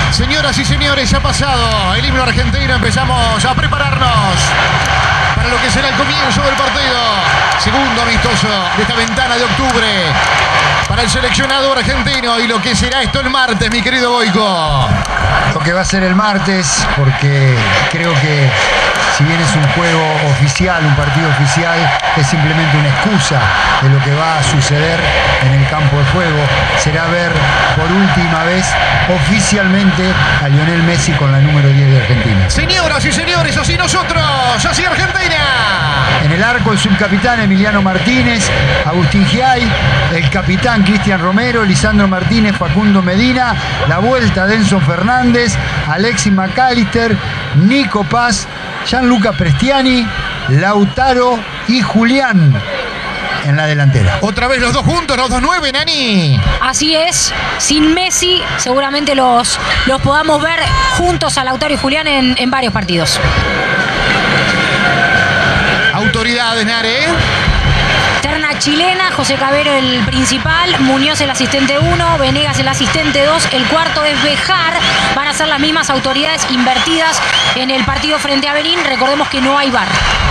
Señoras y señores, ha pasado el himno argentino. Empezamos a prepararnos para lo que será el comienzo del partido. Segundo amistoso de esta ventana de octubre para el seleccionado argentino. Y lo que será esto el martes, mi querido Boico. Lo que va a ser el martes, porque creo que si bien es un juego oficial, un partido oficial, es simplemente una excusa de lo que va a suceder en el campo de juego. Será ver por última vez oficialmente a Lionel Messi con la número 10 de Argentina. Señoras y señores, así nosotros, así Argentina. En el arco el subcapitán Emiliano Martínez, Agustín Giay, el capitán Cristian Romero, Lisandro Martínez, Facundo Medina, la vuelta de Enzo Fernández, Alexis McAllister, Nico Paz, Gianluca Prestiani, Lautaro y Julián en la delantera. Otra vez los dos juntos, los 2-9, Nani. Así es, sin Messi seguramente los podamos ver juntos a Lautaro y Julián en varios partidos. Autoridades, Nare. Terna chilena, José Cabero el principal, Muñoz el asistente 1, Venegas el asistente 2, el cuarto es Bejar. Van a ser las mismas autoridades invertidas en el partido frente a Benín. Recordemos que no hay VAR.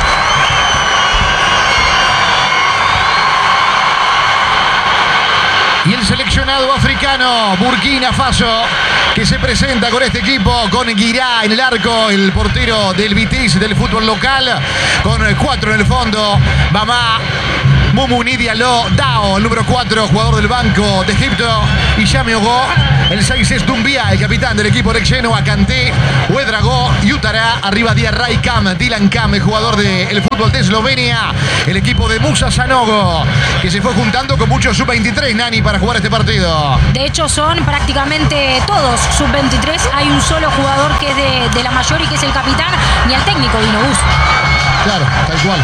Y el seleccionado africano, Burkina Faso, que se presenta con este equipo, con Guirá en el arco, el portero del Vitesse del fútbol local, con 4 en el fondo, Bamá, Moumouni Diallo, Dao, el número 4, jugador del banco de Egipto, y Yami Ogo, el 6 es Dumbia, el capitán del equipo de Genoa, Kanté, Ouedraogo, Yutará, arriba Diarra y Cam, Dylan Cam, el jugador del fútbol de Eslovenia, el equipo de Musa Sanogo, que se fue juntando con muchos sub-23, Nani, para jugar este partido. De hecho son prácticamente todos sub-23, hay un solo jugador que es de la mayor y que es el capitán, ni el técnico vino Gus. Claro, tal cual.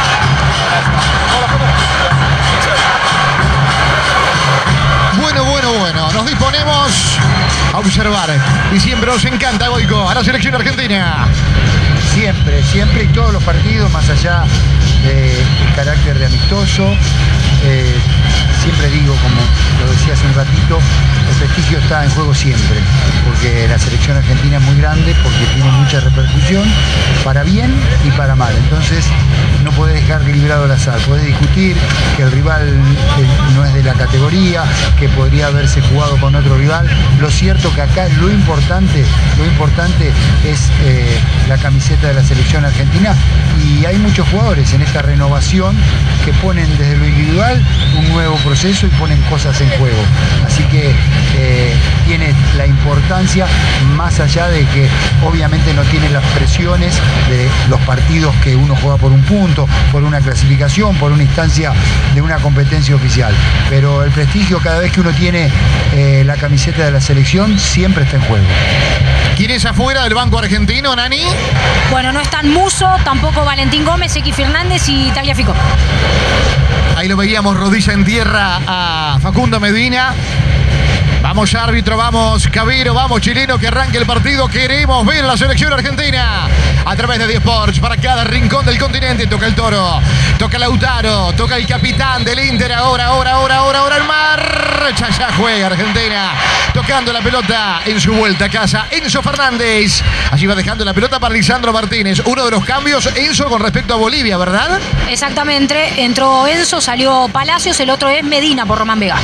Bueno, nos disponemos a observar y siempre nos encanta, Boico, a la selección argentina. Siempre y todos los partidos, más allá del carácter de amistoso, siempre digo, como lo decía hace un ratito, el prestigio está en juego siempre, porque la selección argentina es muy grande, porque tiene mucha repercusión, para bien y para mal. Entonces no podés dejar librado al azar, podés discutir que el rival no es de la categoría, que podría haberse jugado con otro rival. Lo cierto que acá lo importante es la camiseta de la selección argentina, y hay muchos jugadores en esta renovación que ponen desde lo individual un nuevo proceso y ponen cosas en juego. Así que tiene la importancia, más allá de que obviamente no tiene las presiones de los partidos que uno juega por un punto, por una clasificación, por una instancia de una competencia oficial. Pero el prestigio, cada vez que uno tiene la camiseta de la selección, siempre está en juego. ¿Quién es afuera del banco argentino, Nani? Bueno, no están Muso, tampoco Valentín Gómez, X Fernández y Tagliafico. Ahí lo veíamos, rodilla en tierra a Facundo Medina. Vamos árbitro, vamos Cabero, vamos chileno, que arranque el partido. Queremos ver la selección argentina a través de 10 Sports para cada rincón del continente. Toca el Toro, toca Lautaro, toca el capitán del Inter. Ahora el marcha, ya juega Argentina, tocando la pelota en su vuelta a casa. Enzo Fernández, allí va dejando la pelota para Lisandro Martínez. Uno de los cambios, Enzo, con respecto a Bolivia, ¿verdad? Exactamente, entró Enzo, salió Palacios, el otro es Medina por Román Vega.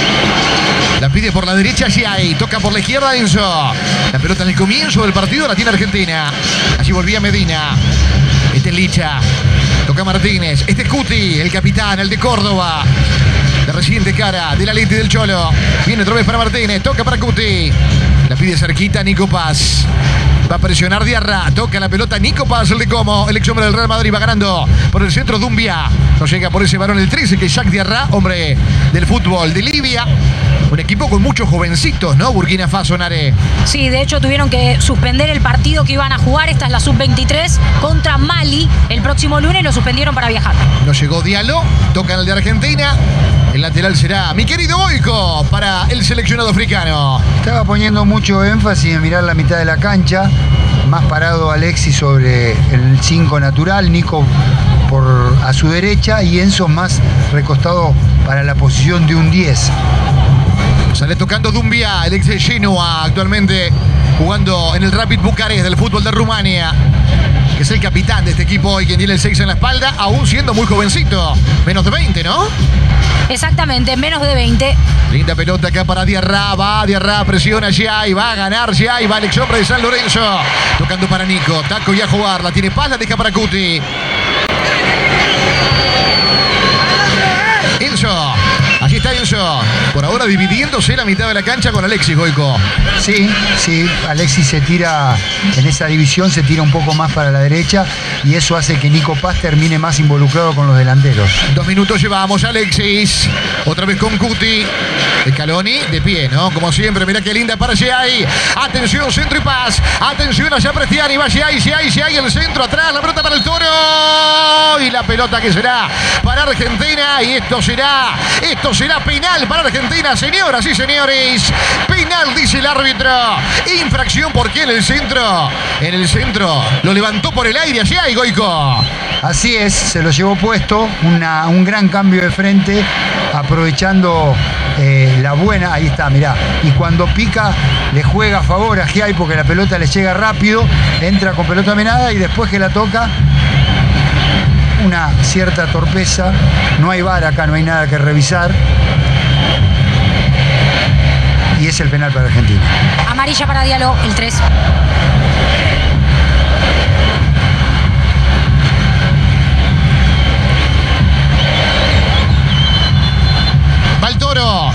La pide por la derecha Giai, toca por la izquierda Enzo. La pelota en el comienzo del partido la tiene Argentina. Allí volvía Medina. Este es Licha. Toca Martínez. Este es Cuti, el capitán, el de Córdoba. De reciente cara, del Aleti del Cholo. Viene otra vez para Martínez, toca para Cuti. La pide cerquita Nico Paz. Va a presionar Diarra, toca la pelota Nico Paz, el de Como, el ex hombre del Real Madrid, va ganando por el centro Dumbia. No llega por ese varón el 13, que es Jacques Diarra, hombre del fútbol de Libia. Un equipo con muchos jovencitos, ¿no? Burkina Faso, Nare. Sí, de hecho tuvieron que suspender el partido que iban a jugar. Esta es la sub-23 contra Mali. El próximo lunes lo suspendieron para viajar. No llegó Diallo, toca el de Argentina. El lateral será mi querido Boico para el seleccionado africano. Estaba poniendo mucho énfasis en mirar la mitad de la cancha. Más parado Alexis sobre el 5 natural, Nico a su derecha y Enzo más recostado para la posición de un 10. Sale tocando Dumbia, el ex de Genoa, actualmente jugando en el Rapid Bucarest del fútbol de Rumania, que es el capitán de este equipo hoy, quien tiene el 6 en la espalda, aún siendo muy jovencito, menos de 20, ¿no? Exactamente, menos de 20. Linda pelota acá para Diarra, va Diarra, presiona Giai, va a ganar Giai, va el ex hombre de San Lorenzo, tocando para Nico, taco y a jugar, la tiene Paz, la deja para Cuti. Enzo, allí está Enzo, por ahora dividiéndose la mitad de la cancha con Alexis, Goico. Sí, Alexis se tira, en esa división se tira un poco más para la derecha y eso hace que Nico Paz termine más involucrado con los delanteros. 2 minutos llevamos, Alexis, otra vez con Cuti. Scaloni de pie, ¿no? Como siempre, mirá qué linda para Giai. Atención, centro y Paz. Atención allá Prestiani, va Giai, el centro atrás, la pelota para el Toro. Y la pelota que será para Argentina. Y esto será penal para Argentina, señoras y señores. Penal, dice el árbitro. Infracción, porque en el centro lo levantó por el aire Giai, Goico. Así es, se lo llevó puesto, un gran cambio de frente, aprovechando la buena, ahí está, mirá. Y cuando pica, le juega a favor a Giai porque la pelota le llega rápido, entra con pelota menada y después que la toca, una cierta torpeza. No hay VAR acá, no hay nada que revisar. Y es el penal para Argentina. Amarilla para Diallo, el 3. Va el Toro.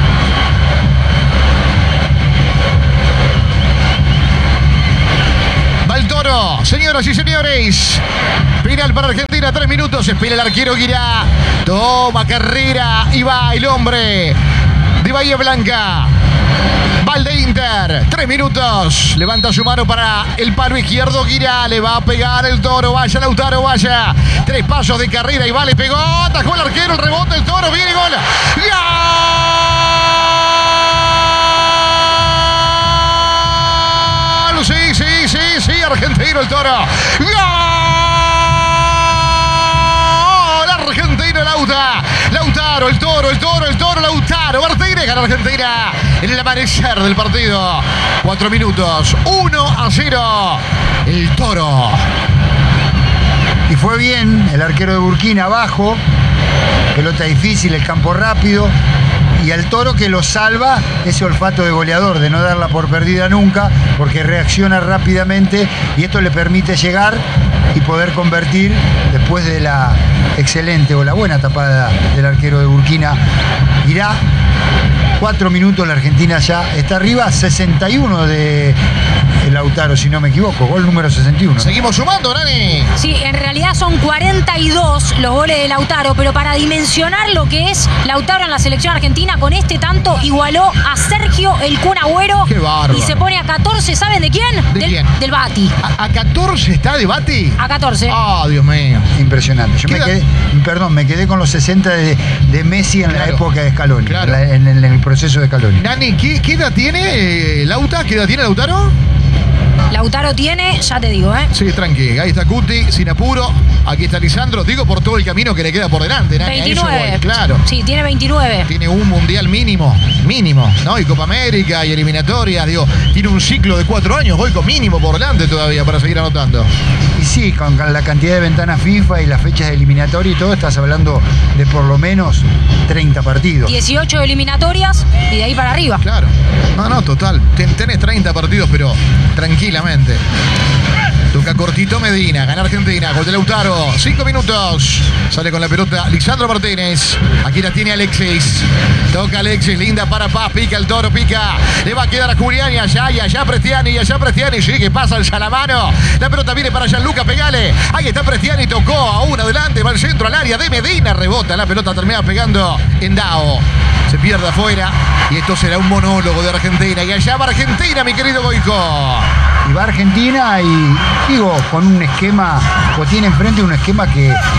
Va el Toro. Señoras y señores. Penal para Argentina, 3 minutos. Espera el arquero Guirá. Toma carrera y va el hombre de Bahía Blanca. Va el de Inter. 3 minutos. Levanta su mano para el palo izquierdo. Guirá. Le va a pegar el Toro. Vaya Lautaro, vaya. 3 pasos de carrera y va, le pegó. Atajó el arquero, el rebote, el Toro. Viene gol. ¡Gol! Sí. Argentino el Toro. ¡Gol! Argentino Lautaro, el Toro, Lautaro. Martínez gana Argentina en el amanecer del partido. 4 minutos. 1-0. El Toro. Y fue bien el arquero de Burkina abajo. Pelota difícil, el campo rápido. Y al Toro que lo salva ese olfato de goleador, de no darla por perdida nunca, porque reacciona rápidamente y esto le permite llegar y poder convertir después de la excelente o la buena tapada del arquero de Burkina. Irá 4 minutos, la Argentina ya está arriba, 61 de Lautaro, si no me equivoco, gol número 61. Seguimos sumando, Nani. Sí, en realidad son 42 los goles de Lautaro, pero para dimensionar lo que es Lautaro en la selección argentina, con este tanto igualó a Sergio el Kun Agüero. Qué bárbaro. Y se pone a 14, ¿saben de quién? ¿Quién? Del Bati. ¿A 14 está de Bati? A 14. Oh, Dios mío. Impresionante. Yo me quedé con los 60 de Messi en la época de Scaloni, claro. en el proceso de Scaloni. Nani, ¿qué edad tiene Lauta? ¿Qué edad tiene Lautaro? Lautaro tiene, ya te digo, ¿eh? Sí, tranqui. Ahí está Cuti, sin apuro. Aquí está Lisandro. Digo por todo el camino que le queda por delante, Nani. 29. A eso voy, claro. Sí, tiene 29. Tiene un mundial mínimo, ¿no? Y Copa América y eliminatorias, digo, tiene un ciclo de 4 años, voy con mínimo por delante todavía para seguir anotando. Y sí, con la cantidad de ventanas FIFA y las fechas de eliminatoria y todo, estás hablando de por lo menos 30 partidos. 18 eliminatorias y de ahí para arriba. Claro. No, total. Tenés 30 partidos, pero tranquilamente. Toca cortito Medina, gana Argentina, gol de Lautaro, 5 minutos, sale con la pelota Lisandro Martínez, aquí la tiene Alexis, toca Alexis, linda para Paz, pica el Toro, pica, le va a quedar a Julián y allá Prestiani, sí, que pasa el Salamano, la pelota viene para Gianluca, pegale, ahí está Prestiani, tocó a uno adelante, va al centro al área de Medina, rebota, la pelota termina pegando en Dao, se pierde afuera y esto será un monólogo de Argentina, y allá va Argentina, mi querido Goico. Y va Argentina y, digo, con un esquema, o tiene enfrente un esquema que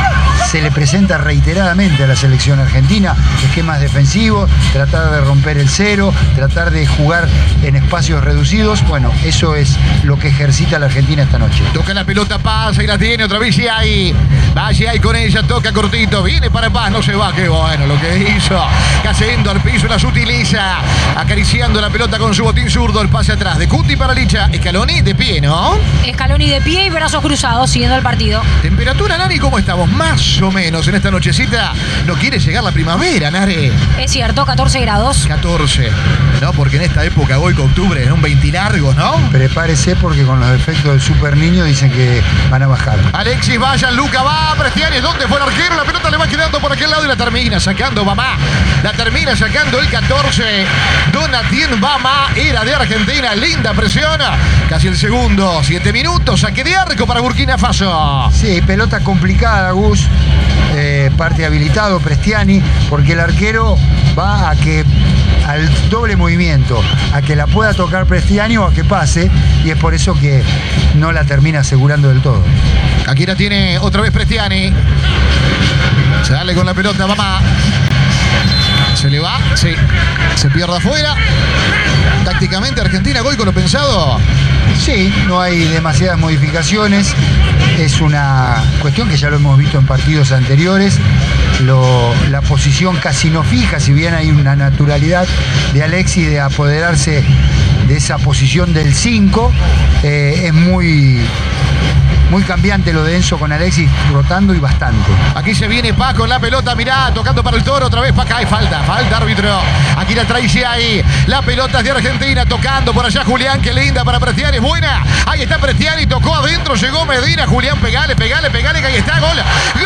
se le presenta reiteradamente a la selección argentina, esquemas defensivos, tratar de romper el cero, tratar de jugar en espacios reducidos. Bueno, eso es lo que ejercita la Argentina esta noche. Toca la pelota, pasa y la tiene otra vez Giai. Va Giai con ella, toca cortito, viene para Paz, no se va, qué bueno lo que hizo. Cayendo al piso, la sutiliza, acariciando la pelota con su botín zurdo, el pase atrás de Cuti para Licha. Scaloni de pie, ¿no? Scaloni de pie y brazos cruzados, siguiendo el partido. Temperatura, Nari, ¿cómo estamos? Más o menos en esta nochecita. No quiere llegar la primavera, Nari. Es cierto, 14 grados. 14. No, porque en esta época, hoy con octubre, en un 20 largos, ¿no? Prepárese porque con los efectos del super niño dicen que van a bajar. Alexis, vaya, Luca, va, Prestiani, ¿dónde fue el arquero? La pelota le va quedando por aquel lado y la termina sacando Bamá. La termina sacando el 14. Donatien Bamá, era de Argentina, linda presión. Casi el segundo, 7 minutos, saque de arco para Burkina Faso. Sí, pelota complicada, Gus. Parte habilitado Prestiani, porque el arquero va a que al doble movimiento, a que la pueda tocar Prestiani o a que pase, y es por eso que no la termina asegurando del todo. Aquí la tiene otra vez Prestiani. Sale con la pelota, Bamá. Se le va, sí. Se pierde afuera. Tácticamente Argentina, Goico, lo pensado. Sí, no hay demasiadas modificaciones. Es una cuestión que ya lo hemos visto en partidos anteriores. La posición casi no fija, si bien hay una naturalidad de Alexis de apoderarse de esa posición del 5. Es muy cambiante lo de Enzo con Alexis rotando y bastante. Aquí se viene Paz con la pelota, mirá, tocando para el Toro, otra vez Paz, hay falta árbitro. Aquí la trae ahí, la pelota es de Argentina, tocando por allá Julián, qué linda para Prestiani, es buena. Ahí está Prestiani, tocó adentro, llegó Medina, Julián, pegale, que ahí está, gol.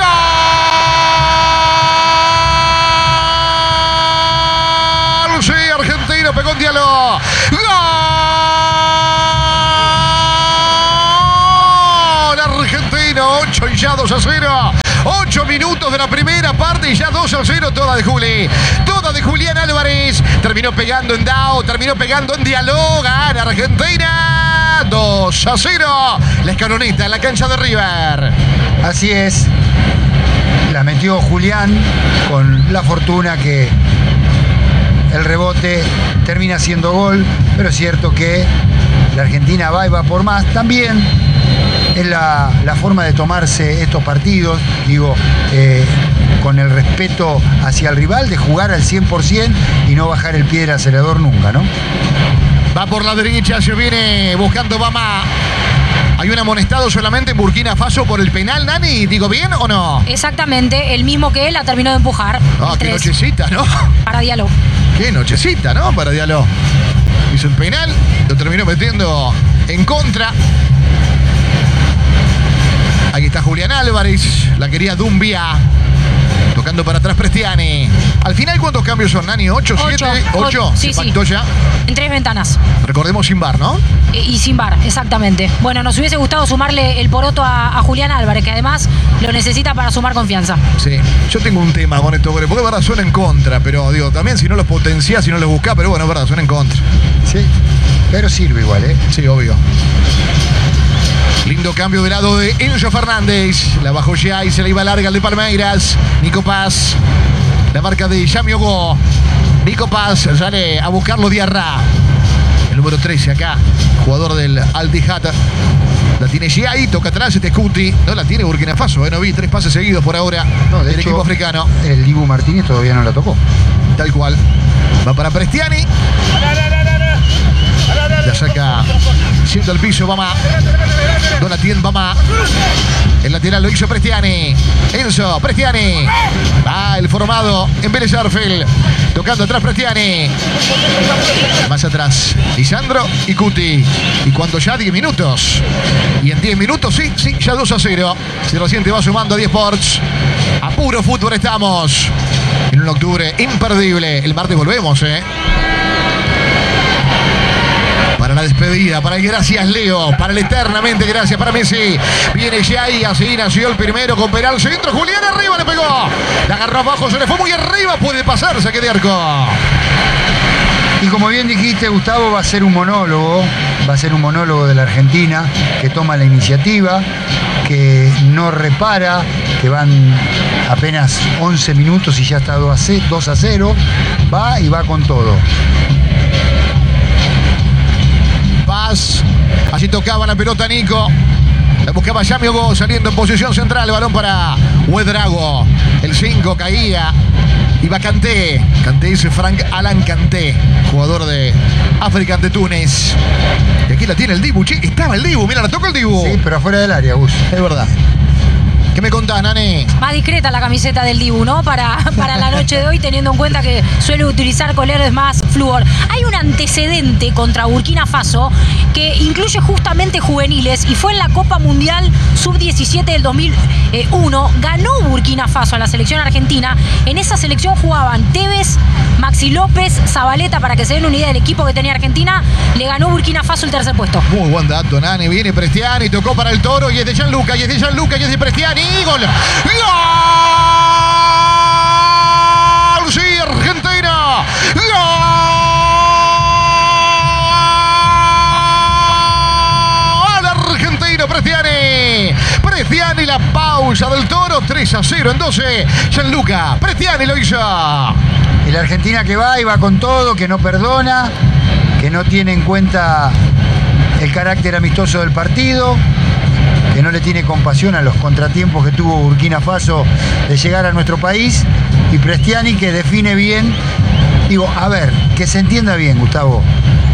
¡Gol! Sí, Argentina pegó un diálogo. ¡Gol! Argentina, 8 y ya 2-0. 8 minutos de la primera parte y ya 2-0, toda de Juli. Toda de Julián Álvarez. Terminó pegando en Dao, terminó pegando en Dialog. Gana Argentina 2-0. La escaloneta en la cancha de River. Así es. La metió Julián con la fortuna que el rebote termina siendo gol, pero es cierto que la Argentina va y va por más. También es la forma de tomarse estos partidos, digo, con el respeto hacia el rival, de jugar al 100% y no bajar el pie del acelerador nunca, ¿no? Va por la derecha, se viene buscando Bamá. Hay un amonestado solamente en Burkina Faso por el penal, Nani, ¿digo bien o no? Exactamente, el mismo que él la terminó de empujar. Ah, qué nochecita, ¿no? Para Diallo. Qué nochecita, ¿no? Para Diallo. Hizo el penal, lo terminó metiendo en contra. Aquí está Julián Álvarez, la quería Dumbia. Tocando para atrás Prestiani. Al final, ¿cuántos cambios son, Nani? ¿8, 7? 8. Sí, se pactó ya. En 3 ventanas. Recordemos sin VAR, ¿no? Y sin VAR, exactamente. Bueno, nos hubiese gustado sumarle el poroto a Julián Álvarez, que además lo necesita para sumar confianza. Sí, yo tengo un tema con estos goles, porque verdad suena en contra, pero digo, también si no los potenciás, si no los buscás, pero bueno, verdad, suena en contra. Sí, pero sirve igual, ¿eh? Sí, obvio. Lindo cambio de lado de Enzo Fernández. La bajó ya y se la iba larga al de Palmeiras. Nico Paz. La marca de Yami Ogo. Nico Paz sale a buscarlo Diarra. El número 13 acá. Jugador del Al-Ittihad. La tiene Giai, toca atrás este Cuti. No la tiene Burkina Faso, no vi 3 pases seguidos por ahora del equipo africano. El Dibu Martínez todavía no la tocó. Tal cual. Va para Prestiani. La saca siendo al piso Bamá. Donatien Bamá. El lateral lo hizo Prestiani. Enzo, Prestiani. Va el formado en Vélez Sarsfield. Tocando atrás Prestiani. Más atrás Lisandro y Cuti. Y cuando ya 10 minutos. Y en 10 minutos, sí, ya 2-0. Se recién va sumando a 10 Sports. A puro fútbol estamos. En un octubre imperdible. El martes volvemos, para la despedida, para el gracias Leo, para el eternamente gracias para Messi. Viene Giai, así nació el primero con penal centro. Julián arriba le pegó. La agarró abajo, se le fue muy arriba, puede pasar, saque de arco. Y como bien dijiste, Gustavo, va a ser un monólogo de la Argentina, que toma la iniciativa, que no repara, que van apenas 11 minutos y ya está 2-0, va y va con todo. Paz, allí tocaba la pelota Nico. La buscaba Yamiogo saliendo en posición central. El balón para Ouedraogo. El 5 caía. Iba Kanté. Kanté dice Frank Alan Kanté, jugador de África ante Túnez. Y aquí la tiene el Dibu. Che, estaba el Dibu. Mira, la toca el Dibu. Sí, pero afuera del área, Gus. Es verdad. ¿Qué me contás, Nani? Más discreta la camiseta del Dibu, ¿no? Para la noche de hoy, teniendo en cuenta que suele utilizar colores más flúor. Hay un antecedente contra Burkina Faso que incluye justamente juveniles y fue en la Copa Mundial Sub-17 del 2001. Ganó Burkina Faso a la selección argentina. En esa selección jugaban Tevez, Maxi López, Zabaleta, para que se den una idea del equipo que tenía Argentina. Le ganó Burkina Faso el tercer puesto. Muy buen dato, Nani. Viene Prestiani, tocó para el Toro y es de Gianluca, y es de Prestiani. ¡Gol! ¡Gol! ¡Sí, Argentina! ¡Gol! ¡Argentina, Prestiani! Prestiani, la pausa del Toro, 3-0 en 12. Gianluca, Prestiani lo hizo. Y la Argentina que va y va con todo, que no perdona, que no tiene en cuenta el carácter amistoso del partido, que no le tiene compasión a los contratiempos que tuvo Burkina Faso de llegar a nuestro país, y Prestiani que define bien. Digo, a ver, que se entienda bien, Gustavo,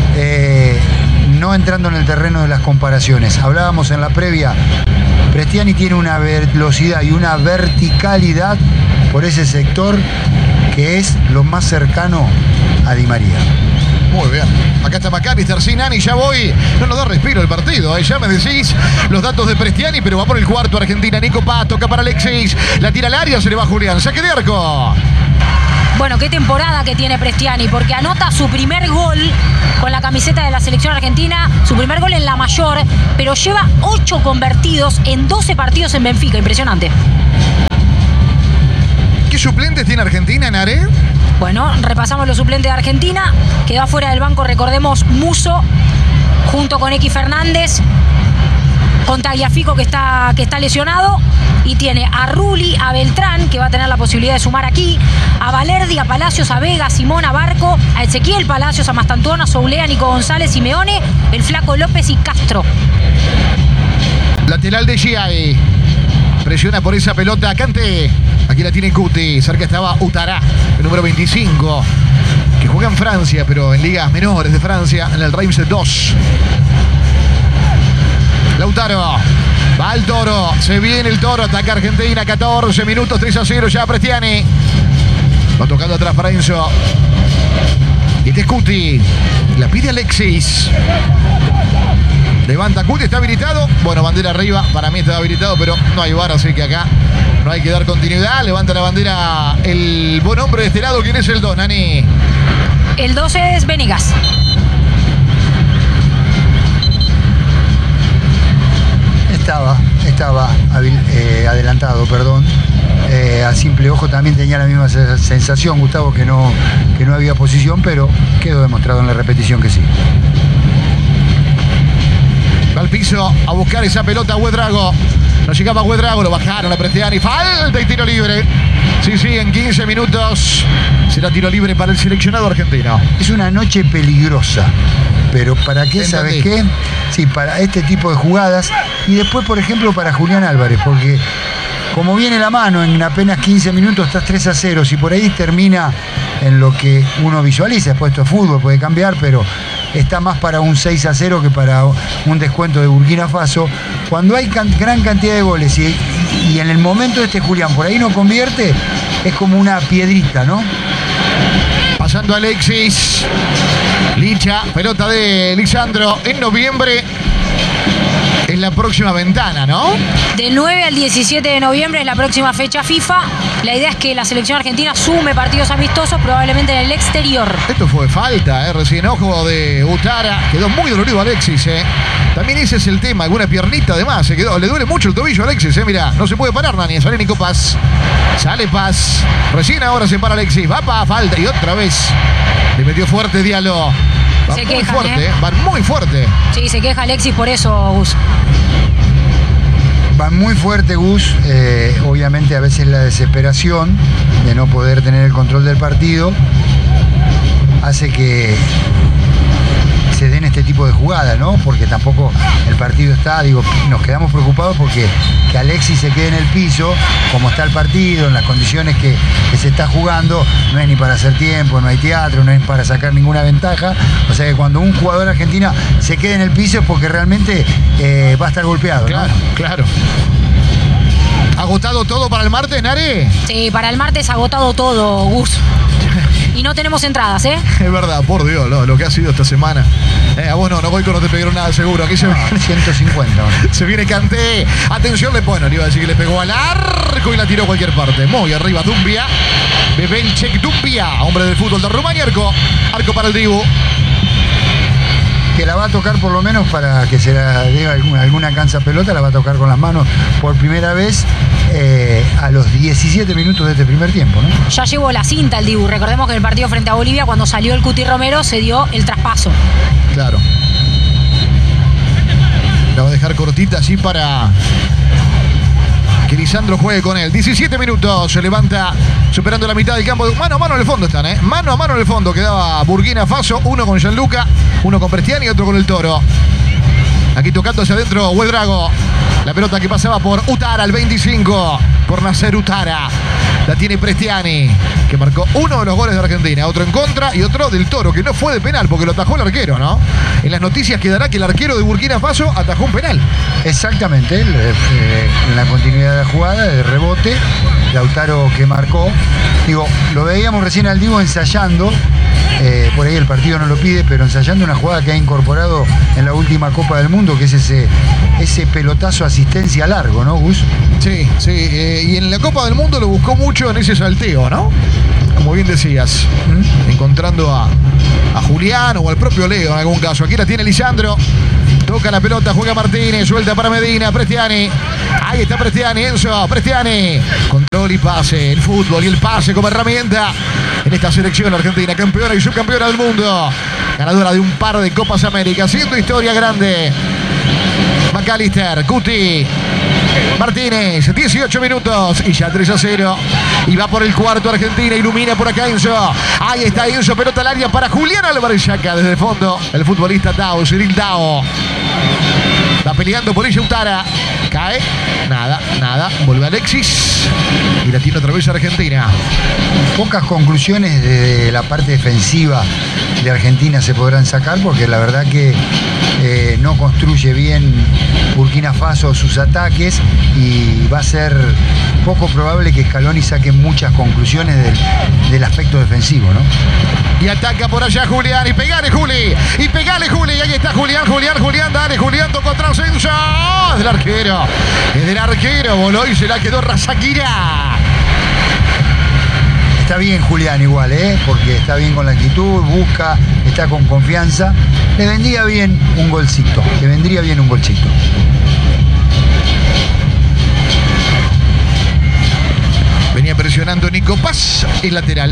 no entrando en el terreno de las comparaciones. Hablábamos en la previa, Prestiani tiene una velocidad y una verticalidad por ese sector que es lo más cercano a Di María. Muy bien. Acá está McAllister, sí, Nani, ya voy. No nos da respiro el partido, ya me decís los datos de Prestiani, pero va por el cuarto Argentina. Nico Paz, toca para Alexis. La tira al área, se le va a Julián. Saque de arco. Bueno, qué temporada que tiene Prestiani, porque anota su primer gol con la camiseta de la selección argentina, su primer gol en la mayor, pero lleva 8 convertidos en 12 partidos en Benfica. Impresionante. ¿Qué suplentes tiene Argentina, Nare? Bueno, repasamos los suplentes de Argentina. Quedó afuera del banco, recordemos, Musso, junto con X Fernández, con Tagliafico que está lesionado. Y tiene a Rulli, a Beltrán, que va a tener la posibilidad de sumar aquí, a Valerdi, a Palacios, a Vega, a Simón, a Barco, a Ezequiel Palacios, a Mastantuono, a Soulé, a Nico González, Simeone, el Flaco López y Castro. Lateral de Giai. Presiona por esa pelota Kanté. Aquí la tiene Cuti. Cerca estaba Ouattara, el número 25, que juega en Francia, pero en ligas menores de Francia, en el Reims 2. Lautaro. Va al Toro. Se viene el Toro. Ataca Argentina. 14 minutos. 3-0 ya Prestiani. Va tocando atrás para Enzo. Y este es Cuti. La pide Alexis. Levanta Cuti. Está habilitado. Bueno, bandera arriba. Para mí está habilitado, pero no hay VAR, así que acá no hay que dar continuidad. Levanta la bandera el buen hombre de este lado. ¿Quién es el 2, Nani? El 12 es Venegas. Estaba adelantado, perdón. A simple ojo también tenía la misma sensación, Gustavo, que no había posición, pero quedó demostrado en la repetición que sí. Va al piso a buscar esa pelota Ouedraogo. No llegaba Ouedraogo, lo bajaron a Prestiani. Falta y tiro libre. Sí, en 15 minutos será tiro libre para el seleccionado argentino. Es una noche peligrosa, pero ¿para qué? ¿Sabes qué? Sí, para este tipo de jugadas. Y después, por ejemplo, para Julián Álvarez, porque como viene la mano, en apenas 15 minutos estás 3-0. Si por ahí termina en lo que uno visualiza, después esto es fútbol, puede cambiar, pero está más para un 6-0 que para un descuento de Burkina Faso. Cuando hay gran cantidad de goles y en el momento de Julián por ahí no convierte, es como una piedrita, ¿no? Pasando Alexis. Licha, pelota de Lisandro en noviembre. Es la próxima ventana, ¿no? Del 9 al 17 de noviembre es la próxima fecha FIFA. La idea es que la selección argentina sume partidos amistosos, probablemente en el exterior. Esto fue falta, recién ojo de Utara. Quedó muy dolorido Alexis, También ese es el tema, alguna piernita además. Se quedó, le duele mucho el tobillo a Alexis, Mirá, no se puede parar, Dani. Sale Nico Paz. Sale Paz. Recién ahora se para Alexis. Va para falta y otra vez. Le metió fuerte Diallo. Va se muy quejan, fuerte, van muy fuerte. Sí, se queja Alexis por eso, Gus. Van muy fuerte, Gus. Obviamente a veces la desesperación de no poder tener el control del partido hace que se den este tipo de jugadas, ¿no? Porque tampoco el partido está, nos quedamos preocupados porque que Alexis se quede en el piso, como está el partido, en las condiciones que se está jugando, no es ni para hacer tiempo, no hay teatro, no es para sacar ninguna ventaja. O sea que cuando un jugador argentino se quede en el piso es porque realmente va a estar golpeado, ¿no? Claro, claro. ¿Agotado todo para el martes, Nare? Sí, para el martes agotado todo, Gus. Y no tenemos entradas, ¿eh? Es verdad, por Dios, lo que ha sido esta semana. A vos no te pegaron nada seguro. Aquí se viene 150. Se viene Kanté. Atención, le iba a decir que le pegó al arco y la tiró a cualquier parte. Muy arriba, Dumbia. Bebelchek Dumbia, hombre del fútbol de Rumania. Arco para el Dibu. Que la va a tocar por lo menos para que se la dé alguna cansa pelota, la va a tocar con las manos por primera vez a los 17 minutos de este primer tiempo, ¿no? Ya llevó la cinta el Dibu. Recordemos que en el partido frente a Bolivia, cuando salió el Cuti Romero, se dio el traspaso. Claro. La va a dejar cortita así para que Lisandro juegue con él. 17 minutos, se levanta superando la mitad del campo. Mano a mano en el fondo están, Mano a mano en el fondo. Quedaba Burkina Faso, uno con Gianluca, uno con Prestiani y otro con el Toro. Aquí tocando hacia adentro Huedrago. La pelota que pasaba por Utara, el 25, por Nasser Utara. La tiene Prestiani, que marcó uno de los goles de Argentina. Otro en contra y otro del Toro, que no fue de penal porque lo atajó el arquero, ¿no? En las noticias quedará que el arquero de Burkina Faso atajó un penal. Exactamente, en la continuidad de la jugada, de rebote, Lautaro que marcó. Lo veíamos recién al Dibu ensayando, por ahí el partido no lo pide, pero ensayando una jugada que ha incorporado en la última Copa del Mundo, que es ese pelotazo asistencia largo, ¿no, Gus? Sí, sí, y en la Copa del Mundo lo buscó mucho en ese salteo, ¿no? Como bien decías, encontrando a Julián o al propio Leo en algún caso. Aquí la tiene Lisandro. Toca la pelota, juega Martínez, suelta para Medina, Prestiani. Ahí está Prestiani, Enzo, Prestiani. Control y pase, el fútbol y el pase como herramienta en esta selección argentina, campeona y subcampeona del mundo. Ganadora de un par de Copas América, haciendo historia grande. McAllister, Cuti, Martínez, 18 minutos y ya 3-0. Y va por el cuarto Argentina, ilumina por acá Enzo. Ahí está Enzo, pelota al área para Julián Álvarez Yaca desde el fondo. El futbolista Dao, Cyril Dao. Va peleando por ella Utara. Cae, nada. Vuelve Alexis y la tiene otra vez Argentina. Pocas conclusiones de la parte defensiva de Argentina se podrán sacar, porque la verdad que no construye bien Burkina Faso sus ataques y va a ser poco probable que Scaloni saque muchas conclusiones del aspecto defensivo, ¿no? Y ataca por allá Julián, y pegale Juli, y ahí está Julián, dale Julián, tocó atrás Enzo, es del arquero, voló y se la quedó Razaquira. Está bien Julián igual, porque está bien con la actitud, busca, está con confianza. Le vendría bien un golcito, Venía presionando Nico Paz, el lateral.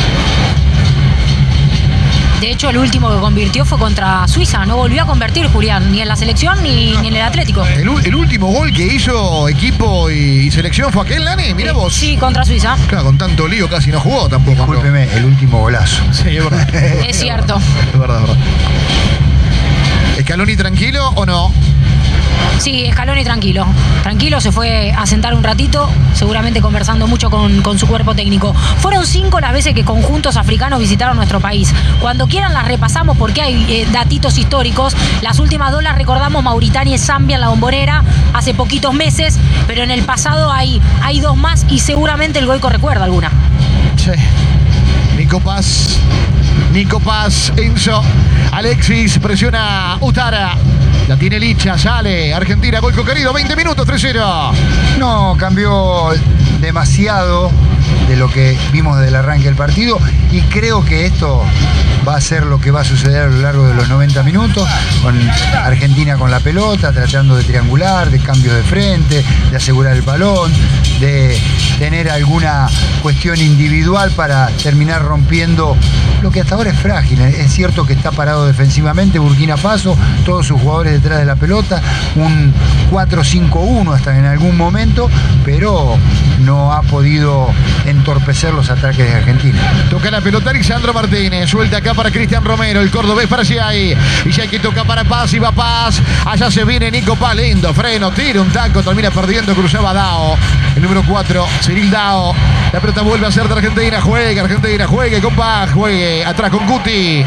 De hecho, el último que convirtió fue contra Suiza. No volvió a convertir Julián, ni en la selección ni en el Atlético. El último gol que hizo equipo y selección fue aquel, Dani, mira vos. Sí, contra Suiza. Claro, con tanto lío casi no jugó tampoco. Discúlpeme, el último golazo. Sí, es verdad. Es cierto. Es verdad. ¿Scaloni tranquilo o no? Sí, Scaloni tranquilo. Tranquilo, se fue a sentar un ratito, seguramente conversando mucho con su cuerpo técnico. Fueron 5 las veces que conjuntos africanos visitaron nuestro país. Cuando quieran las repasamos porque hay datitos históricos. Las últimas 2 las recordamos, Mauritania y Zambia en la Bombonera, hace poquitos meses, pero en el pasado hay 2 más y seguramente el Goico recuerda alguna. Sí. Nico Paz, Enzo, Alexis presiona Utara. La tiene Licha, sale. Argentina, gol querido, 20 minutos, 3-0. No, cambió demasiado de lo que vimos desde el arranque del partido y creo que esto va a ser lo que va a suceder a lo largo de los 90 minutos, con Argentina con la pelota, tratando de triangular, de cambio de frente, de asegurar el balón, de tener alguna cuestión individual para terminar rompiendo lo que hasta ahora es frágil. Es cierto que está parado defensivamente Burkina Faso, todos sus jugadores detrás de la pelota, un 4-5-1 hasta en algún momento, pero no ha podido entorpecer los ataques de Argentina. Toca la pelota Lisandro Martínez, suelta acá para Cristian Romero, el cordobés para Giai, y Giai que toca para Paz, y va Paz, allá se viene Nico Paz, lindo freno, tira un taco, termina perdiendo, cruzaba Dao, el número 4, Cyril Dao, la pelota vuelve a ser de Argentina, juegue con Paz, juegue atrás con Cuti,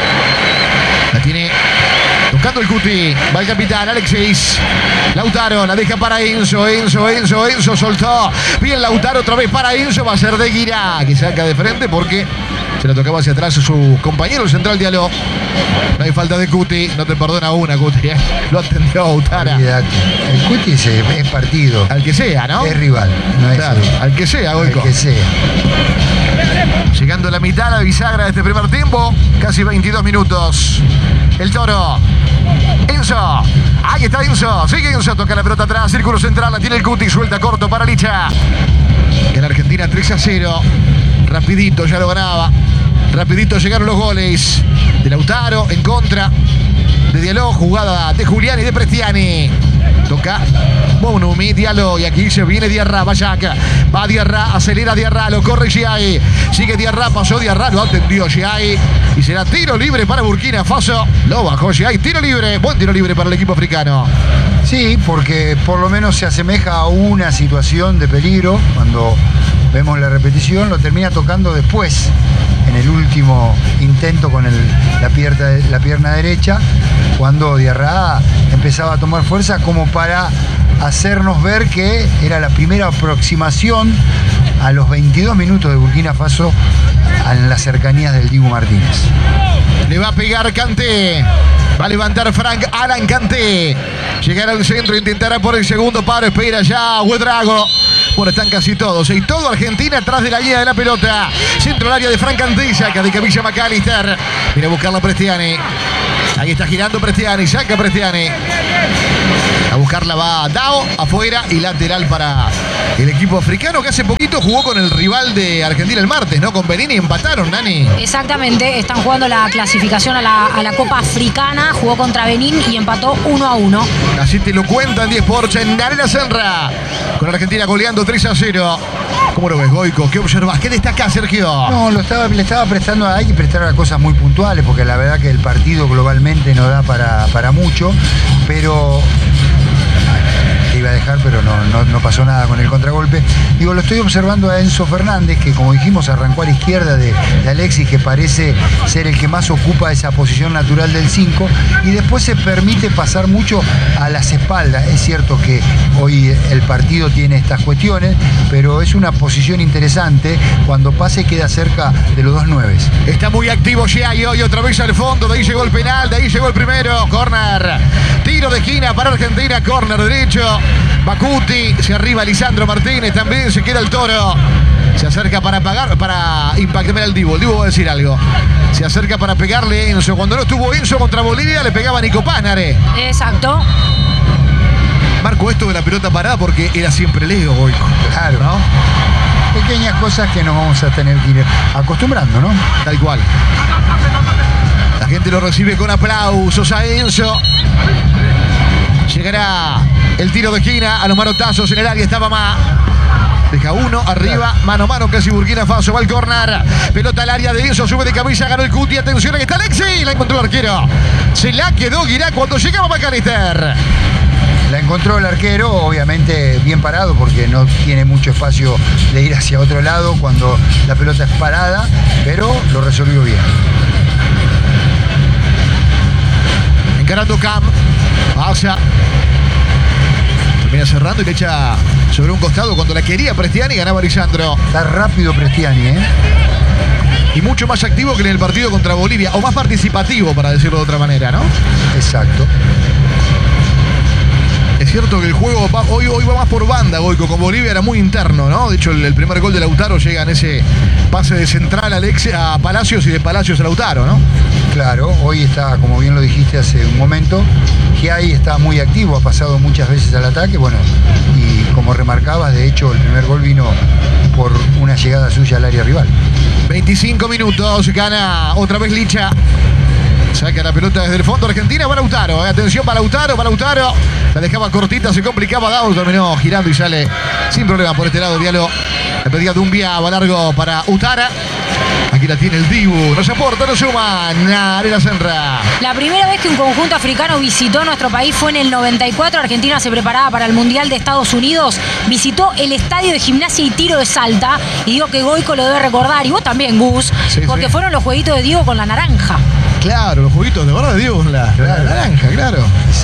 la tiene tocando el Cuti, va el capitán Alexis, Lautaro, la deja para Enzo, soltó, bien Lautaro otra vez para Enzo, va a ser de Guirá, que saca de frente porque se la tocaba hacia atrás a su compañero central Diallo. No hay falta de Cuti, no te perdona una Cuti, lo atendió Lautaro. Olvídate, el Cuti es partido. Al que sea, ¿no? Es rival, no es claro, al que sea, Goico. Al que sea. Llegando a la mitad, la bisagra de este primer tiempo, casi 22 minutos. El Toro. Enzo. Ahí está Enzo. Sigue Enzo. Toca la pelota atrás. Círculo central. La tiene el Cuti. Suelta corto para Licha. En Argentina 3-0. Rapidito ya lo ganaba. Rapidito llegaron los goles. De Lautaro en contra. De Diallo. Jugada de Julián y de Prestiani. Toca Bonumi, Diallo, y aquí se viene Diarra, vaya acá, va Diarra, acelera Diarra, lo corre Giai, sigue Diarra, pasó Diarra, lo atendió Giai, y será tiro libre para Burkina Faso, lo bajó Giai, tiro libre, buen tiro libre para el equipo africano. Sí, porque por lo menos se asemeja a una situación de peligro, cuando vemos la repetición, lo termina tocando después, en el último intento con la pierna derecha, cuando Diarra empezaba a tomar fuerza como para hacernos ver que era la primera aproximación a los 22 minutos de Burkina Faso en las cercanías del Dibu Martínez. Le va a pegar Kanté. Va a levantar Frank Alan Kanté. Llegará al centro, intentará por el segundo paro. Espera ya Huedrago. Bueno, están casi todos. Y todo Argentina atrás de la línea de la pelota. Centro al área de Frank Kanté. Saca de Camilla McAllister. Viene a buscarla Prestiani. Ahí está girando Prestiani. Saca Prestiani. A buscarla va Dao afuera y lateral para el equipo africano que hace poquito jugó con el rival de Argentina el martes, ¿no? Con Benín y empataron, Nani. Exactamente, están jugando la clasificación a la Copa Africana, jugó contra Benín y empató 1-1. Así te lo cuentan 10 Porsche en Arena Senra, con Argentina goleando 3-0. ¿Cómo lo ves, Goico? ¿Qué observas? ¿Qué destacás, Sergio? No, le estaba prestando, hay que prestar a cosas muy puntuales, porque la verdad que el partido globalmente no da para mucho, pero te iba a dejar, pero no pasó nada con el contragolpe. Digo, lo estoy observando a Enzo Fernández, que como dijimos arrancó a la izquierda de Alexis, que parece ser el que más ocupa esa posición natural del 5, y después se permite pasar mucho a las espaldas. Es cierto que hoy el partido tiene estas cuestiones, pero es una posición interesante. Cuando pase queda cerca de los 2 9. Está muy activo Giai hoy, otra vez al fondo, de ahí llegó el penal, de ahí llegó el primero, córner, tiro de esquina para Argentina, córner derecho, Bacuti, se arriba Lisandro Martínez, también se queda el Toro, se acerca para impactar al Dibu, el Dibu va a decir algo, se acerca para pegarle a Enzo, cuando no estuvo Enzo contra Bolivia le pegaba a Nico Pánare. Exacto. Marco esto de la pelota parada porque era siempre Leo, Goico. Claro, ¿no? Pequeñas cosas que nos vamos a tener que ir acostumbrando, ¿no? Tal cual. La gente lo recibe con aplausos a Enzo. Llegará el tiro de esquina a los manotazos en el área. Estaba más. Deja uno arriba, mano a mano casi Burkina Faso. Va el córner. Pelota al área de Enzo. Sube de cabeza, ganó el Cuti. Atención, ahí está Alexis. La encontró el arquero. Se la quedó Guirá cuando llegaba McAllister. La encontró el arquero, obviamente bien parado porque no tiene mucho espacio de ir hacia otro lado cuando la pelota es parada, pero lo resolvió bien. Encarando Cam. Pasa. Termina cerrando y le echa sobre un costado cuando la quería Prestiani y ganaba Lisandro. Está rápido Prestiani, ¿eh? Y mucho más activo que en el partido contra Bolivia, o más participativo, para decirlo de otra manera, ¿no? Exacto. Es cierto que el juego hoy va más por banda, Goico. Con Bolivia era muy interno, ¿no? De hecho, el primer gol de Lautaro llega en ese pase de central a Palacios y de Palacios a Lautaro, ¿no? Claro, hoy está, como bien lo dijiste hace un momento, Giai está muy activo, ha pasado muchas veces al ataque, bueno, y como remarcabas, de hecho, el primer gol vino por una llegada suya al área rival. 25 minutos, gana otra vez Licha. Saca la pelota desde el fondo Argentina, va Lautaro, atención para Lautaro, la dejaba cortita, se complicaba Daus, terminó girando y sale sin problema por este lado. Diallo, la pedía de un vía, va largo para Utara. Aquí la tiene el Dibu, nos aporta, nos suma Arena Senra. La primera vez que un conjunto africano visitó nuestro país fue en el 94. Argentina se preparaba para el Mundial de Estados Unidos. Visitó el estadio de Gimnasia y Tiro de Salta. Y digo que Goico lo debe recordar, y vos también, Gus, sí, porque sí. Fueron los jueguitos de Diego con la naranja. Claro, los juguitos de verdad de Diego con la naranja, claro.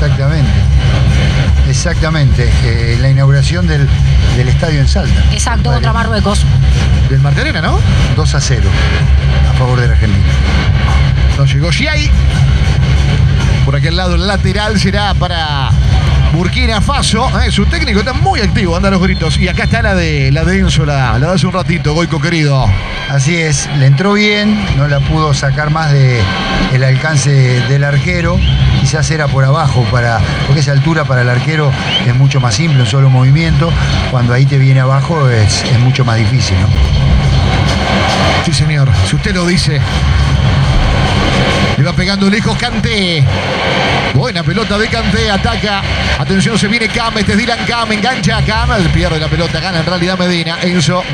Exactamente. La inauguración del estadio en Salta. Exacto, contra Marruecos. Del Marterena, ¿no? 2-0 a favor de la Argentina. No llegó Giai. Por aquel lado el lateral será para Burkina Faso. Su técnico está muy activo, anda a los gritos. Y acá está la de Enzo, la de hace un ratito, Goico querido. Así es, le entró bien, no la pudo sacar más del alcance del arquero. Quizás era por abajo, porque esa altura para el arquero es mucho más simple, un solo movimiento. Cuando ahí te viene abajo es mucho más difícil, ¿no? Sí, señor, si usted lo dice. Le va pegando lejos Kanté. Buena pelota de Kanté, ataca. Atención, se viene Cam, este es Dylan Cam, engancha a Cam, pierde la pelota, gana en realidad Medina. Enzo.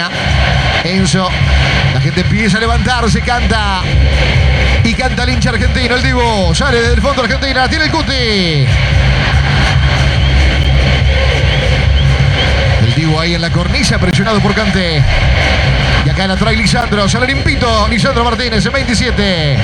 La gente empieza a levantarse, canta. Y canta el hincha argentino, el Dibu. Sale del fondo Argentina, tiene el Cuti. El Dibu ahí en la cornisa, presionado por Kanté. Y acá la trae Lisandro, sale limpito, Lisandro Martínez en 27.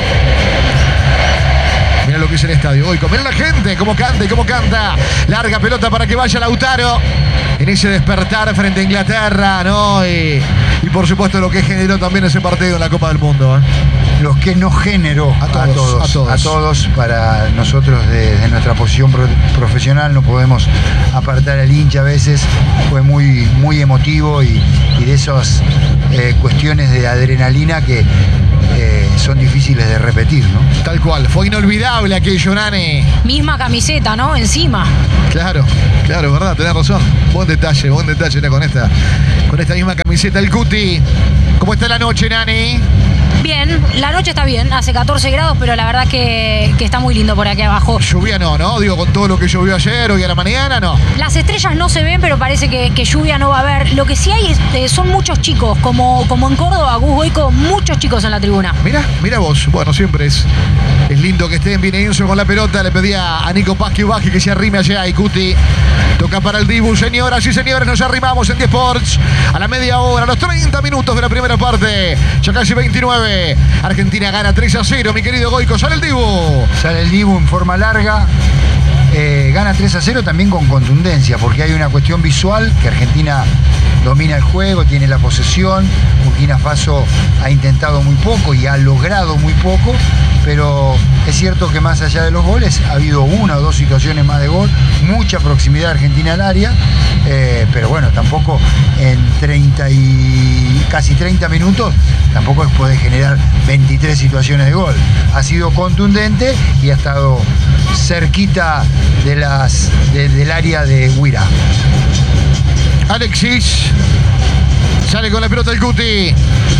Mira lo que es el estadio hoy, mira la gente, cómo canta y cómo canta. Larga pelota para que vaya Lautaro en ese despertar frente a Inglaterra, ¿no? Y por supuesto lo que generó también ese partido en la Copa del Mundo, ¿eh? Los que nos generó a todos. Para nosotros desde nuestra posición profesional no podemos apartar al hincha a veces. Fue muy, muy emotivo y de esas cuestiones de adrenalina que son difíciles de repetir, ¿no? Tal cual, fue inolvidable aquello, Nani. Misma camiseta, ¿no? Encima. Claro, verdad, tenés razón. Buen detalle era con esta misma camiseta el Cuti. ¿Cómo está la noche, Nani? Bien, la noche está bien, hace 14 grados, pero la verdad que está muy lindo por aquí abajo. Lluvia no, digo, con todo lo que llovió ayer, hoy a la mañana, no. Las estrellas no se ven, pero parece que lluvia no va a haber. Lo que sí hay son muchos chicos, como en Córdoba, Gus Goico, muchos chicos en la tribuna. Mira vos, bueno, siempre es lindo que estén. Viene Enzo con la pelota, le pedía a Nico Pasqui que se arrime allá y Cuti. Toca para el Dibu, señoras y señores, nos arrimamos en 10 Sports a la media hora, a los 30 minutos de la primera parte, ya casi 29. Argentina gana 3-0, mi querido Goico. Sale el Dibu en forma larga. Gana 3-0 también con contundencia, porque hay una cuestión visual que Argentina domina el juego, tiene la posesión. Burkina Faso ha intentado muy poco y ha logrado muy poco, pero es cierto que más allá de los goles ha habido una o dos situaciones más de gol, mucha proximidad Argentina al área, pero bueno, tampoco en casi 30 minutos tampoco puede generar 23 situaciones de gol. Ha sido contundente y ha estado cerquita del área de Huira. Alexis sale con la pelota el Cuti,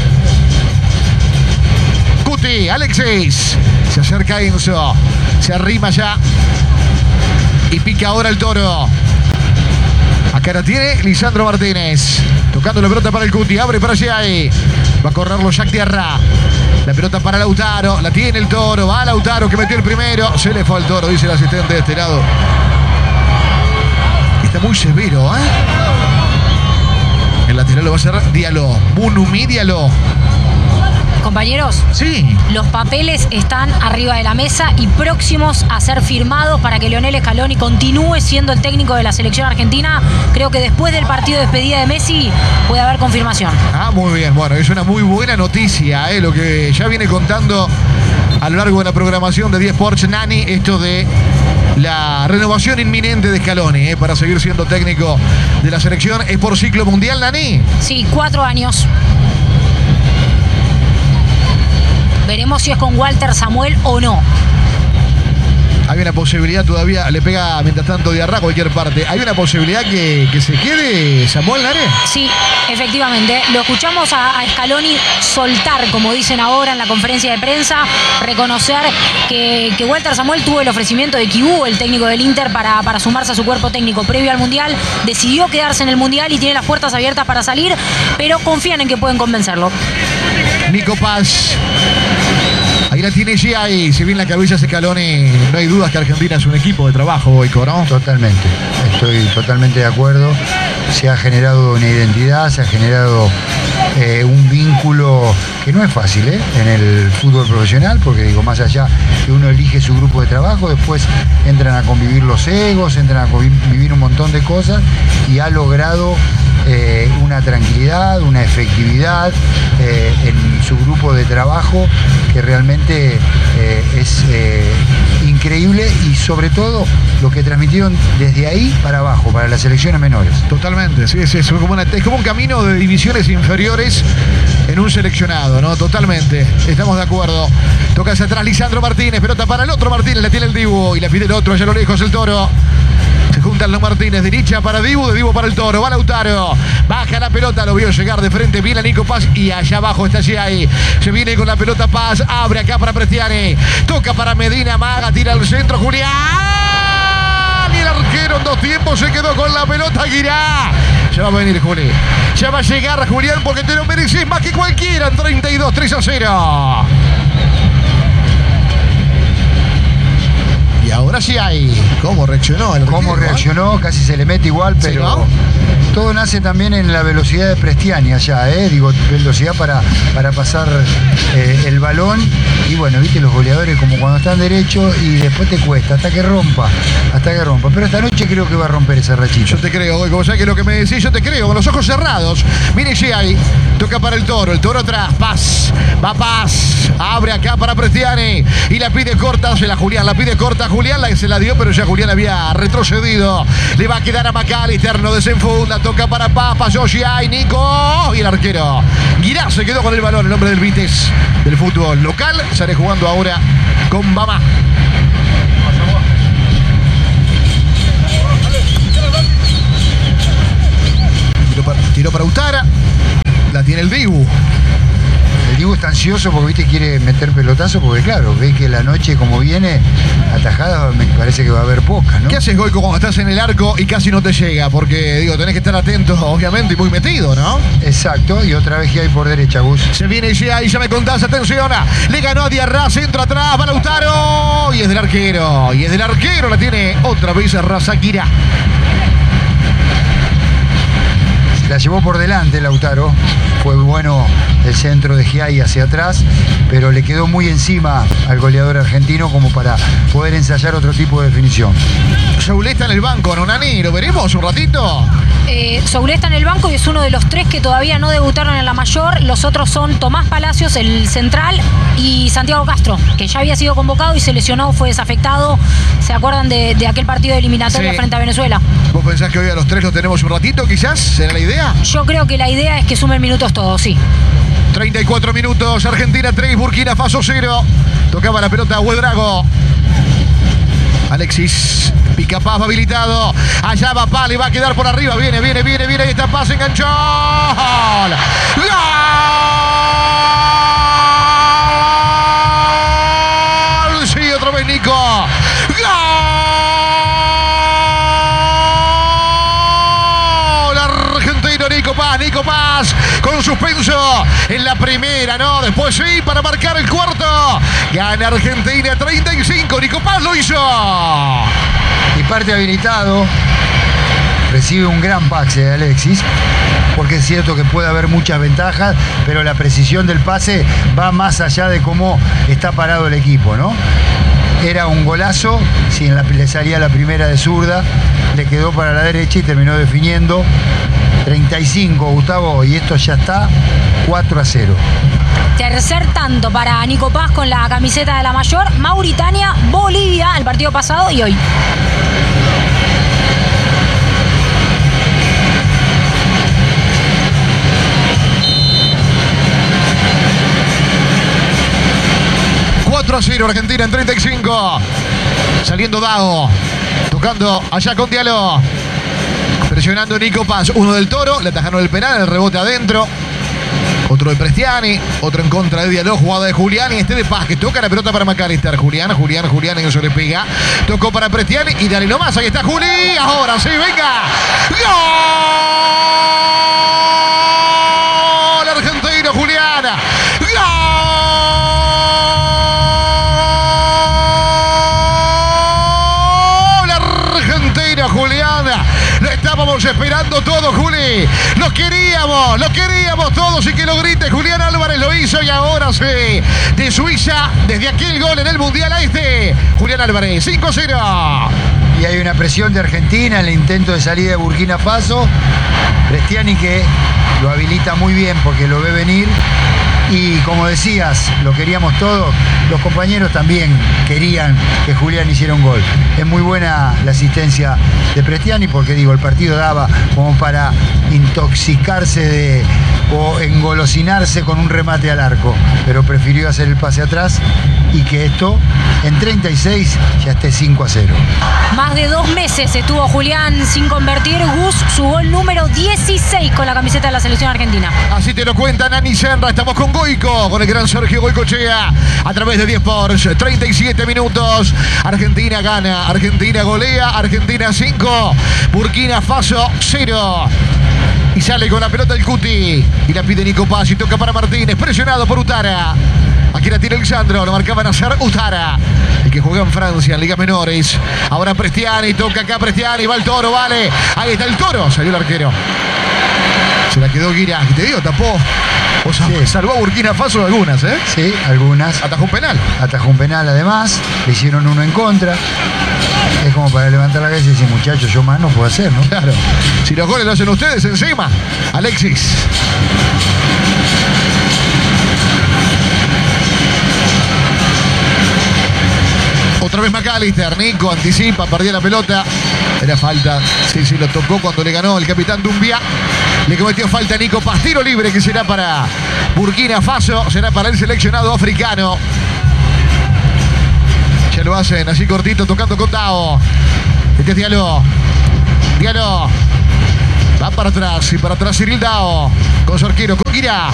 Alexis se acerca Enzo, se arrima ya y pica ahora el Toro. Acá la tiene Lisandro Martínez, tocando la pelota para el Cuti, abre para Giai, va a correrlo Jack Tierra. La pelota para Lautaro, la tiene el Toro, va Lautaro que metió el primero, se le fue al Toro, dice el asistente de este lado. Está muy severo, ¿eh? El lateral lo va a hacer Diallo, Bunumi Diallo. Compañeros, Sí. los papeles están arriba de la mesa y próximos a ser firmados para que Lionel Scaloni continúe siendo el técnico de la selección argentina. Creo que después del partido de despedida de Messi puede haber confirmación. Ah, muy bien. Bueno, es una muy buena noticia, lo que ya viene contando a lo largo de la programación de 10 Sports Nani, esto de la renovación inminente de Scaloni, para seguir siendo técnico de la selección. ¿Es por ciclo mundial, Nani? Sí, 4 años. Veremos si es con Walter Samuel o no. Hay una posibilidad todavía, le pega mientras tanto Diarra a cualquier parte. ¿Hay una posibilidad que se quede Samuel Nani? Sí, efectivamente. Lo escuchamos a Scaloni soltar, como dicen ahora en la conferencia de prensa, reconocer que Walter Samuel tuvo el ofrecimiento de Kibú, el técnico del Inter, para sumarse a su cuerpo técnico previo al Mundial. Decidió quedarse en el Mundial y tiene las puertas abiertas para salir, pero confían en que pueden convencerlo. Nico Paz. Ahí la tiene Giai. Si bien la cabeza se Scaloni, no hay dudas que Argentina es un equipo de trabajo, Boico, ¿no? Totalmente, estoy totalmente de acuerdo. Se ha generado una identidad, se ha generado un vínculo que no es fácil en el fútbol profesional, porque digo, más allá que uno elige su grupo de trabajo, después entran a convivir los egos, entran a convivir un montón de cosas, y ha logrado una tranquilidad, una efectividad en su grupo de trabajo que realmente es increíble, y sobre todo lo que transmitieron desde ahí para abajo, para las selecciones menores. Totalmente, sí, es como un camino de divisiones inferiores en un seleccionado, ¿no? Totalmente, estamos de acuerdo. Toca hacia atrás Lisandro Martínez, pelota para el otro Martínez, la tiene el Dibu y la pide el otro, allá a lo lejos el Toro. Se juntan los Martínez, derecha para Dibu, de Dibu para el Toro, va Lautaro, baja la pelota, lo vio llegar de frente, viene a Nico Paz y allá abajo está Giai. Se viene con la pelota Paz, abre acá para Prestiani, toca para Medina, Maga, tira al centro, Julián. Y el arquero en 2 tiempos se quedó con la pelota, Guirá. Ya va a venir Juli, ya va a llegar Julián, porque te lo mereces más que cualquiera en 32, 3-0. Y ahora sí hay. ¿Cómo reaccionó? ¿Cómo reaccionó? Casi se le mete igual, pero ¿sí, no? Todo nace también en la velocidad de Prestiani allá, digo, velocidad para pasar el balón. Y bueno, viste los goleadores como cuando están derechos y después te cuesta hasta que rompa. Pero esta noche creo que va a romper ese rachito. Yo te creo, como sabes que lo que me decís, yo te creo, con los ojos cerrados. Mire Giai, toca para el Toro atrás, Paz, va Paz, abre acá para Prestiani y la pide corta, se la Julián, la pide corta Julián, se la dio, pero ya Julián había retrocedido. Le va a quedar a McAllister, no desenfunda, toca para Paz, pasó Giai, Nico, y el arquero Guirá se quedó con el balón, el hombre del Vitesse del fútbol local. Sale jugando ahora con Bama. Tiró para Utara, la tiene el Dibu. El Dibu está ansioso porque viste quiere meter pelotazo, porque claro, ve que la noche como viene, atajadas me parece que va a haber pocas, ¿no? ¿Qué haces, Goico, cuando estás en el arco y casi no te llega? Porque, digo, tenés que estar atento, obviamente, y muy metido, ¿no? Exacto, y otra vez Giai por derecha, Gus. Se viene Giai, ya me contás, atención. Le ganó a Diarra, centro atrás, va Lautaro. Y es del arquero, la tiene otra vez Razaquira. La llevó por delante Lautaro, fue bueno el centro de Giai hacia atrás, pero le quedó muy encima al goleador argentino como para poder ensayar otro tipo de definición. Soulé está en el banco, ¿no, Nani? ¿Lo veremos un ratito? Soulé está en el banco y es uno de los 3 que todavía no debutaron en la mayor. Los otros son Tomás Palacios, el central, y Santiago Castro, que ya había sido convocado y se lesionó, fue desafectado. ¿Se acuerdan de aquel partido de eliminatoria frente a Venezuela? ¿Vos pensás que hoy a los 3 los tenemos un ratito, quizás? ¿Será la idea? Yo creo que la idea es que sumen minutos todos, sí. 34 minutos, Argentina 3, Burkina Faso 0. Tocaba la pelota a Huedrago. Alexis, pica Paz, va habilitado. Allá va Paz, le va a quedar por arriba. Viene. Ahí está Paz, enganchó. ¡Gol! Sí, otra vez Nico. ¡Gol! Argentino, Nico Paz, con suspenso en la primera, ¿no? Después sí, para marcar el cuarto. Gana Argentina 35, Nico Paz lo hizo. Y parte habilitado recibe un gran pase de Alexis, porque es cierto que puede haber muchas ventajas, pero la precisión del pase va más allá de cómo está parado el equipo, ¿no? Era un golazo, si le salía la primera de zurda, le quedó para la derecha y terminó definiendo. 35, Gustavo, y esto ya está 4-0. Tercer tanto para Nico Paz con la camiseta de la mayor. Mauritania, Bolivia, el partido pasado y hoy. Argentina en 35. Saliendo Dao. Tocando allá con Diallo. Presionando Nico Paz. Uno del Toro. Le atajaron el penal. El rebote adentro. Otro de Prestiani. Otro en contra de Diallo. Jugada de Julián. Y este de Paz que toca la pelota para McAllister. Julián. Y eso le pega. Tocó para Prestiani. Y dale nomás. Ahí está Juli. Ahora sí. Venga. ¡Gol! Argentino Julián. ¡Gol! Julián, lo estábamos esperando todos, Juli. Lo queríamos todos y que lo grite. Julián Álvarez lo hizo y ahora sí, de Suiza, desde aquel gol en el Mundial a este, Julián Álvarez, 5-0. Y hay una presión de Argentina en el intento de salida de Burkina Faso. Prestiani que lo habilita muy bien porque lo ve venir. Y como decías, lo queríamos todos, los compañeros también querían que Julián hiciera un gol. Es muy buena la asistencia de Prestiani porque digo, el partido daba como para intoxicarse o engolosinarse con un remate al arco, pero prefirió hacer el pase atrás y que esto en 36 ya esté 5-0. Más de 2 meses estuvo Julián sin convertir. Gus, su gol número 16 con la camiseta de la selección argentina. Así te lo cuenta Nani Serra. Estamos con Goico, con el gran Sergio Goicochea, a través de 10 Sports. 37 minutos. Argentina gana, Argentina golea, Argentina 5, Burkina Faso 0. Y sale con la pelota el Cuti. Y la pide Nico Paz y toca para Martínez. Presionado por Utara. Aquí la tira Alexandro. Lo marcaban a hacer Utara. El que juega en Francia, en ligas menores. Ahora Prestiani. Toca acá Prestiani. Va el Toro, vale. Ahí está el Toro. Salió el arquero. Se la quedó Guira. Y te digo, tapó. O sea, sí. Salvó a Burkina Faso algunas, ¿eh? Sí, algunas. Atajó un penal. Atajó un penal además. Le hicieron uno en contra. Es como para levantar la cabeza y decir, muchachos, yo más no puedo hacer, ¿no? Claro. Si los goles lo hacen ustedes, encima. Alexis. Otra vez McAllister. Nico anticipa, perdió la pelota. Era falta. Sí, lo tocó cuando le ganó el capitán Dumbia. Le cometió falta a Nico Paz. Tiro libre que será para Burkina Faso. Será para el seleccionado africano. Ya lo hacen así cortito, tocando con Dao. Este es Diallo. Va para atrás. Y para atrás Cyril Dao. Con su arquero, con Guira.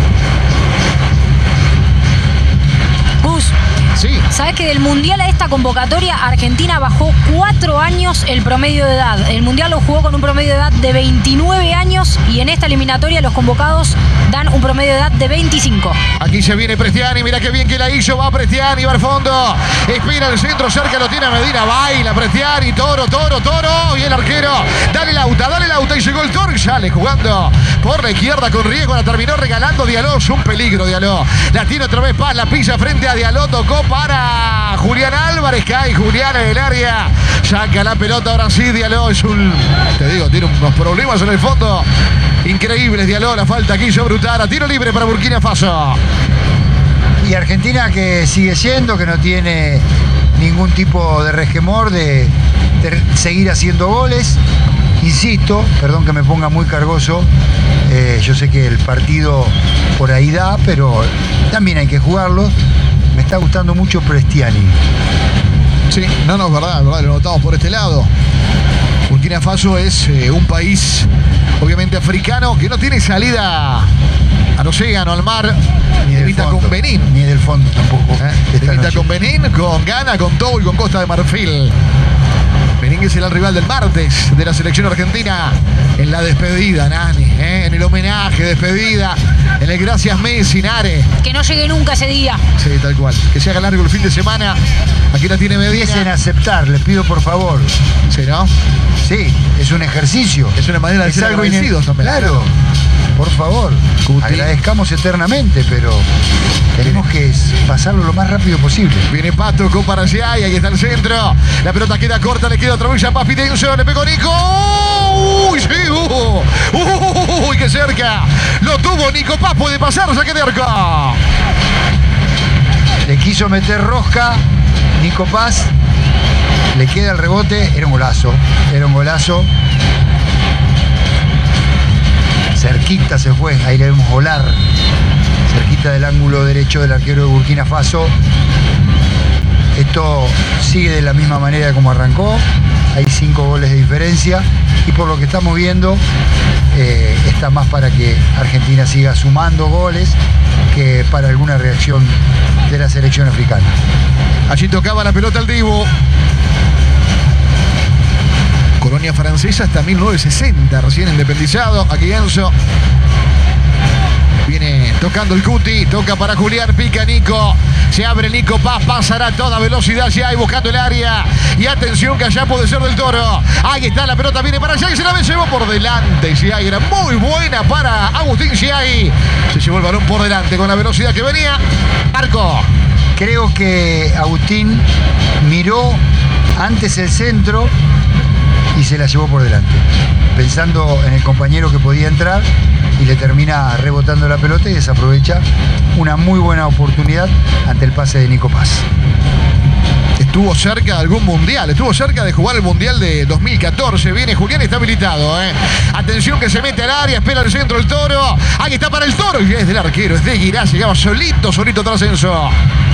Gus. Sí. ¿Sabes que del Mundial a esta convocatoria Argentina bajó 4 años el promedio de edad? El Mundial lo jugó con un promedio de edad de 29 años y en esta eliminatoria los convocados dan un promedio de edad de 25. Aquí se viene Prestiani, mira qué bien que la hizo, va Prestiani, va al fondo, espera el centro, cerca lo tiene a Medina, baila Prestiani, Toro, y el arquero, dale Lauta y llegó el Toro y sale jugando por la izquierda con riesgo, la terminó regalando Diallo, es un peligro Diallo, la tiene otra vez Paz, la pisa frente a Diallo, tocó para Julián Álvarez, cae Julián en el área, saca la pelota, ahora sí Diallo es tiene unos problemas en el fondo increíbles Diallo, la falta aquí sobre Utara, tiro libre para Burkina Faso. Y Argentina que sigue siendo, que no tiene ningún tipo de resquemor de seguir haciendo goles. Insisto, perdón que me ponga muy cargoso, yo sé que el partido por ahí da, pero también hay que jugarlo. Me está gustando mucho Prestiani. Sí, no, es verdad, lo notamos por este lado. Burkina Faso es un país obviamente africano que no tiene salida al océano, al mar, ni del limita fondo, con Benín. Ni del fondo tampoco. Limita con Benín, con Ghana, con Togo y con Costa de Marfil. Merengue será el rival del martes de la selección argentina en la despedida, Nani, en el homenaje, despedida, en el gracias Messi, Nare. Que no llegue nunca ese día. Sí, tal cual. Que se haga largo el fin de semana. Aquí la tiene Medina. Empiecen a aceptar, les pido por favor. Sí, ¿no? Sí, es un ejercicio. Es una manera de ser algo agradecidos también. Claro, por favor. Cuti. Agradezcamos eternamente, pero tenemos que pasarlo lo más rápido posible. Viene Pato, con para allá y ahí está el centro. La pelota queda corta, le queda otra vez a Papi Tenso. Le pegó Nico. ¡Uy, sí! ¡Uy, qué cerca! Lo tuvo Nico Paz, puede pasar, saque de arco. Le quiso meter rosca Nico Paz. Le queda el rebote. Era un golazo. Era un golazo. Cerquita se fue. Ahí le vemos volar. Cerquita del ángulo derecho del arquero de Burkina Faso. Esto sigue de la misma manera como arrancó. Hay 5 goles de diferencia. Y por lo que estamos viendo, está más para que Argentina siga sumando goles que para alguna reacción de la selección africana. Allí tocaba la pelota el Dibu. Colonia francesa hasta 1960, recién independizado. Aquí Enzo. Viene tocando el Cuti, toca para Julián, pica Nico. Se abre Nico Paz, pasará a toda velocidad ya y buscando el área. Y atención que allá puede ser del Toro. Ahí está la pelota, viene para allá y se la llevó por delante. Siay era muy buena para Agustín Siay. Se llevó el balón por delante con la velocidad que venía. Marco. Creo que Agustín miró antes el centro y se la llevó por delante, pensando en el compañero que podía entrar, y le termina rebotando la pelota y desaprovecha una muy buena oportunidad ante el pase de Nico Paz. Estuvo cerca de algún mundial, estuvo cerca de jugar el mundial de 2014. Viene Julián, está habilitado. Atención que se mete al área, espera el centro el Toro. Ahí está para el Toro y es del arquero, es de Guirá, llegaba solito tras Enzo.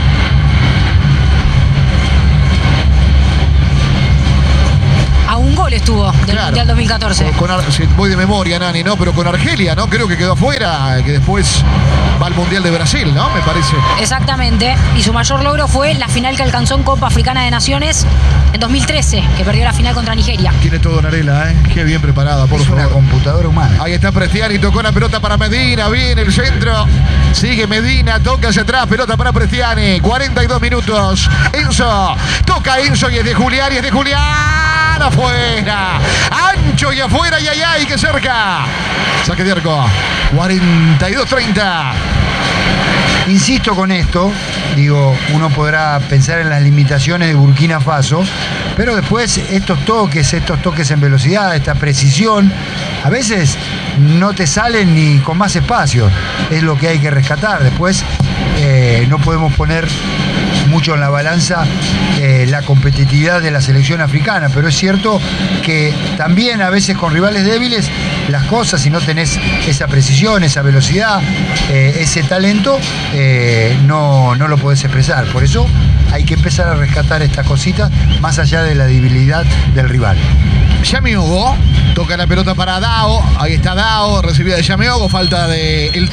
A un gol estuvo del Mundial 2014. Voy de memoria, Nani, ¿no? Pero con Argelia, ¿no? Creo que quedó afuera, que después va al Mundial de Brasil, ¿no? Me parece. Exactamente. Y su mayor logro fue la final que alcanzó en Copa Africana de Naciones en 2013, que perdió la final contra Nigeria. Tiene todo Narela, ¿eh? Qué bien preparada, por favor. Es una computadora humana. Ahí está Prestiani, tocó la pelota para Medina, viene el centro. Sigue Medina, toca hacia atrás, pelota para Prestiani. 42 minutos. Enzo, toca Enzo y es de Julián, afuera, ancho y afuera, y que cerca. Saque de arco, 42-30. Insisto con esto, digo, uno podrá pensar en las limitaciones de Burkina Faso, pero después estos toques en velocidad, esta precisión, a veces no te salen ni con más espacio, es lo que hay que rescatar. Después no podemos poner mucho en la balanza la competitividad de la selección africana, pero es cierto que también a veces con rivales débiles las cosas, si no tenés esa precisión, esa velocidad, ese talento, no lo podés expresar. Por eso hay que empezar a rescatar estas cositas más allá de la debilidad del rival. Yami Ogo toca la pelota para Dao, ahí está Dao, recibida de Yami Ogo, falta de el